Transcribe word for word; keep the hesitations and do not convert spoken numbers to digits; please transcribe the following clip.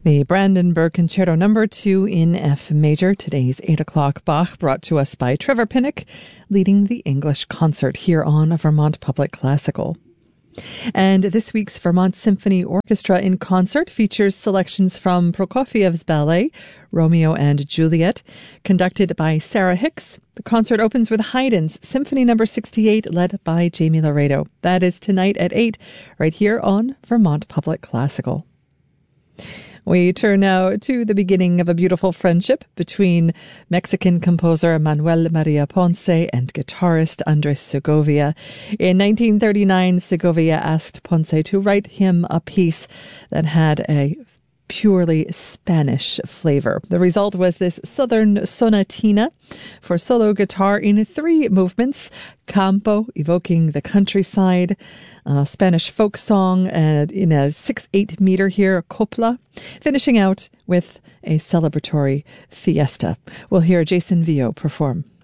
The Brandenburg Concerto Number Two in F Major, today's eight o'clock Bach, brought to us by Trevor Pinnock, leading the English concert here on Vermont Public Classical. And this week's Vermont Symphony Orchestra in Concert features selections from Prokofiev's ballet, Romeo and Juliet, conducted by Sarah Hicks. The concert opens with Haydn's Symphony Number sixty-eight, led by Jamie Laredo. That is tonight at eight, right here on Vermont Public Classical. We turn now to the beginning of a beautiful friendship between Mexican composer Manuel Maria Ponce and guitarist Andres Segovia. In nineteen thirty-nine, Segovia asked Ponce to write him a piece that had a purely Spanish flavor. The result was this Southern sonatina for solo guitar in three movements: campo, evoking the countryside, a Spanish folk song uh, in a six eight meter here, copla, finishing out with a celebratory fiesta. We'll hear Jason Vio perform.